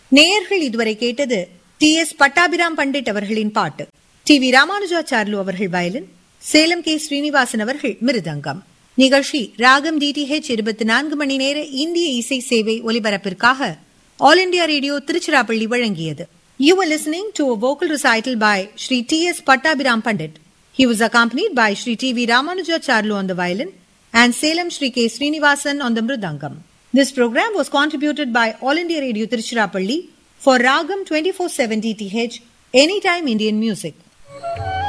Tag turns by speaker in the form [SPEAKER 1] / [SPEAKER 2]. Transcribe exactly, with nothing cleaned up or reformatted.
[SPEAKER 1] நேயர்கள் இதுவரை கேட்டது டி எஸ் பட்டாபிராம் பண்டிட் அவர்களின் பாட்டு. டி வி ராமானுஜாச்சார்லு அவர்கள் வயலின், சேலம் கே ஸ்ரீனிவாசன் அவர்கள் மிருதங்கம். நிகழ்ச்சி ராகம் டிடிஹெச் இருபத்தி நான்கு மணி நேர இந்திய இசை சேவை ஒலிபரப்பிற்காக ஆல் இண்டியா ரேடியோ திருச்சிராப்பள்ளி வழங்கியது. You were listening to a vocal recital by Shri T S Pattabiram Pandit. He was accompanied by Shri T V Ramanujacharlu on the violin and Salem Shri K Srinivasan on the mridangam. This program was contributed by All India Radio Tiruchirappalli for Ragam twenty-four seven D T H, Anytime Indian Music.